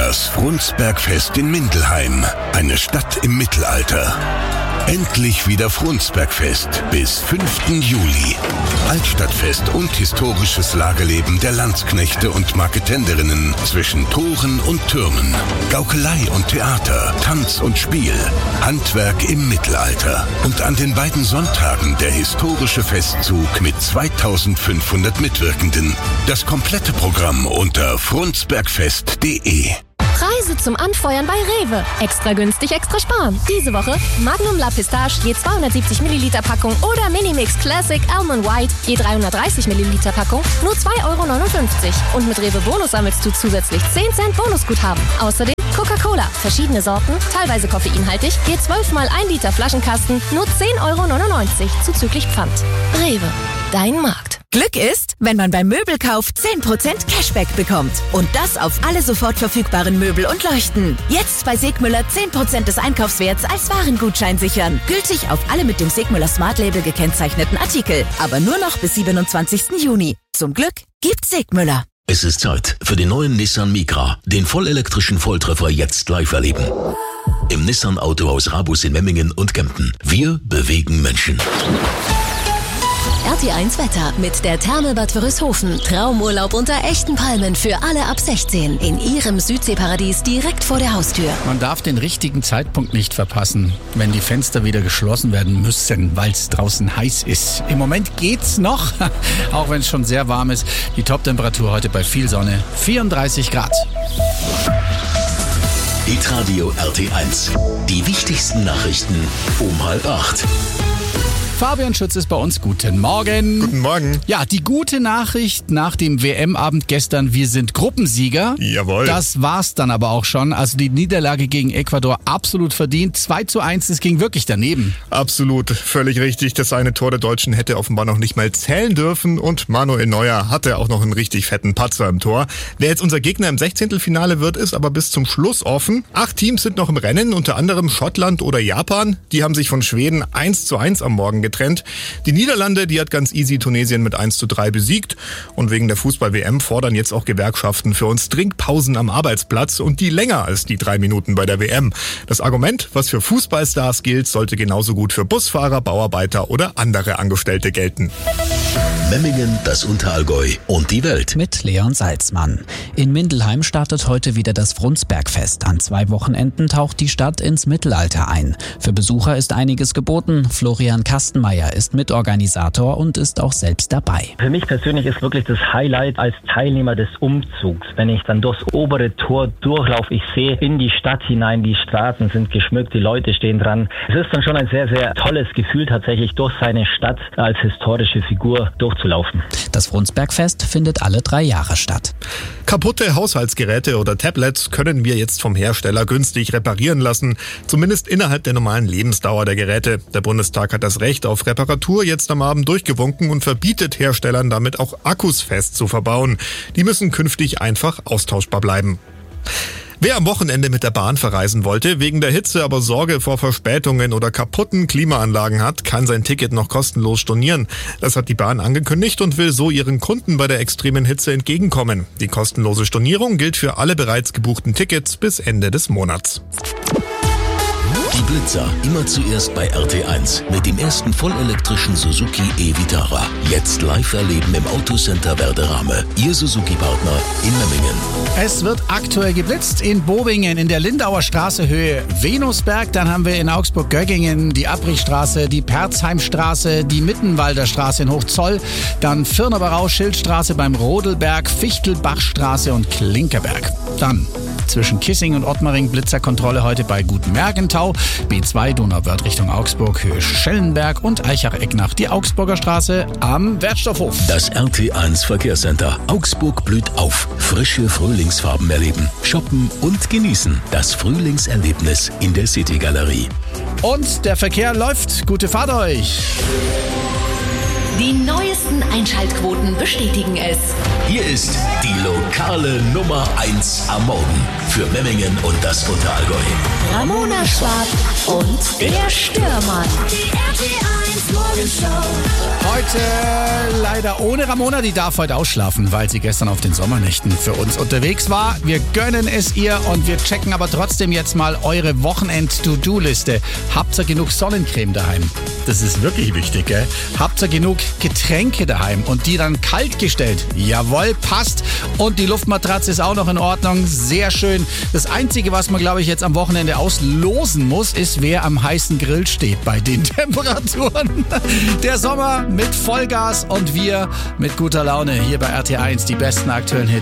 Das Frundsbergfest in Mindelheim, eine Stadt im Mittelalter. Endlich wieder Frundsbergfest bis 5. Juli. Altstadtfest und historisches Lagerleben der Landsknechte und Marketenderinnen zwischen Toren und Türmen. Gaukelei und Theater, Tanz und Spiel, Handwerk im Mittelalter. Und an den beiden Sonntagen der historische Festzug mit 2500 Mitwirkenden. Das komplette Programm unter frundsbergfest.de. Preise zum Anfeuern bei Rewe. Extra günstig, extra sparen. Diese Woche Magnum La Pistache je 270 Milliliter Packung oder Minimix Classic Almond White je 330 Milliliter Packung nur 2,59 €. Und mit Rewe Bonus sammelst du zusätzlich 10 Cent Bonusguthaben. Außerdem Coca-Cola, verschiedene Sorten, teilweise koffeinhaltig, je 12 mal 1 Liter Flaschenkasten, nur 10,99 € zuzüglich Pfand. Rewe, dein Markt. Glück ist, wenn man beim Möbelkauf 10% Cashback bekommt. Und das auf alle sofort verfügbaren Möbel und Leuchten. Jetzt bei Segmüller 10% des Einkaufswerts als Warengutschein sichern. Gültig auf alle mit dem Segmüller Smart Label gekennzeichneten Artikel. Aber nur noch bis 27. Juni. Zum Glück gibt's Segmüller. Es ist Zeit für den neuen Nissan Micra, den vollelektrischen Volltreffer jetzt live erleben. Im Nissan Autohaus Rabus in Memmingen und Kempten. Wir bewegen Menschen. RT1 Wetter mit der Therme Bad Wörishofen. Traumurlaub unter echten Palmen für alle ab 16. In ihrem Südseeparadies direkt vor der Haustür. Man darf den richtigen Zeitpunkt nicht verpassen, wenn die Fenster wieder geschlossen werden müssen, weil es draußen heiß ist. Im Moment geht's noch, auch wenn es schon sehr warm ist. Die Toptemperatur heute bei viel Sonne, 34 Grad. Hitradio RT1. Die wichtigsten Nachrichten um 7:30. Fabian Schütz ist bei uns. Guten Morgen. Guten Morgen. Ja, die gute Nachricht nach dem WM-Abend gestern, wir sind Gruppensieger. Jawohl. Das war's dann aber auch schon. Also die Niederlage gegen Ecuador absolut verdient. 2:1, es ging wirklich daneben. Absolut, völlig richtig. Das eine Tor der Deutschen hätte offenbar noch nicht mal zählen dürfen und Manuel Neuer hatte auch noch einen richtig fetten Patzer im Tor. Wer jetzt unser Gegner im 16. wird, ist aber bis zum Schluss offen. 8 Teams sind noch im Rennen, unter anderem Schottland oder Japan. Die haben sich von Schweden 1:1 am Morgen getrennt. Die Niederlande, die hat ganz easy Tunesien mit 1:3 besiegt. Und wegen der Fußball-WM fordern jetzt auch Gewerkschaften für uns Trinkpausen am Arbeitsplatz und die länger als die 3 Minuten bei der WM. Das Argument, was für Fußballstars gilt, sollte genauso gut für Busfahrer, Bauarbeiter oder andere Angestellte gelten. Memmingen, das Unterallgäu und die Welt. Mit Leon Salzmann. In Mindelheim startet heute wieder das Frundsbergfest. An 2 Wochenenden taucht die Stadt ins Mittelalter ein. Für Besucher ist einiges geboten. Florian Kastenmeier ist Mitorganisator und ist auch selbst dabei. Für mich persönlich ist wirklich das Highlight als Teilnehmer des Umzugs. Wenn ich dann durchs obere Tor durchlaufe, ich sehe in die Stadt hinein, die Straßen sind geschmückt, die Leute stehen dran. Es ist dann schon ein sehr, sehr tolles Gefühl, tatsächlich durch seine Stadt als historische Figur durchzulaufen. Das Frundsbergfest findet alle 3 Jahre statt. Kaputte Haushaltsgeräte oder Tablets können wir jetzt vom Hersteller günstig reparieren lassen, zumindest innerhalb der normalen Lebensdauer der Geräte. Der Bundestag hat das Recht auf Reparatur jetzt am Abend durchgewunken und verbietet Herstellern damit auch Akkus fest zu verbauen. Die müssen künftig einfach austauschbar bleiben. Wer am Wochenende mit der Bahn verreisen wollte, wegen der Hitze aber Sorge vor Verspätungen oder kaputten Klimaanlagen hat, kann sein Ticket noch kostenlos stornieren. Das hat die Bahn angekündigt und will so ihren Kunden bei der extremen Hitze entgegenkommen. Die kostenlose Stornierung gilt für alle bereits gebuchten Tickets bis Ende des Monats. Die Blitzer, immer zuerst bei RT1 mit dem ersten vollelektrischen Suzuki e-Vitara. Jetzt live erleben im Autocenter Werderame. Ihr Suzuki-Partner in Memmingen. Es wird aktuell geblitzt in Bobingen, in der Lindauer Straße Höhe Venusberg. Dann haben wir in Augsburg-Göggingen die Abrichstraße, die Perzheimstraße, die Mittenwalder Straße in Hochzoll. Dann Firnerbarau, Schildstraße beim Rodelberg, Fichtelbachstraße und Klinkerberg. Dann zwischen Kissing und Ottmaring Blitzerkontrolle heute bei Gutmergentau. B2 Donauwörth Richtung Augsburg, Höhe Schellenberg und Eichach-Ecknach die Augsburger Straße am Wertstoffhof. Das RT1 Verkehrscenter. Augsburg blüht auf. Frische Frühlingsfarben erleben, shoppen und genießen. Das Frühlingserlebnis in der City Galerie. Und der Verkehr läuft. Gute Fahrt euch! Die neuesten Einschaltquoten bestätigen es. Hier ist die lokale Nummer 1 am Morgen für Memmingen und das Unterallgäu. Ramona Schwab und der Stürmann. Die RT1 Morgenshow. Heute leider ohne Ramona, die darf heute ausschlafen, weil sie gestern auf den Sommernächten für uns unterwegs war. Wir gönnen es ihr und wir checken aber trotzdem jetzt mal eure Wochenend-To-Do-Liste. Habt ihr genug Sonnencreme daheim? Das ist wirklich wichtig, gell? Habt ihr genug Getränke daheim und die dann kalt gestellt? Jawohl, passt. Und die Luftmatratze ist auch noch in Ordnung. Sehr schön. Das Einzige, was man, glaube ich, jetzt am Wochenende auslosen muss, ist, wer am heißen Grill steht bei den Temperaturen. Der Sommer mit Vollgas und wir mit guter Laune hier bei RT1, die besten aktuellen Hits.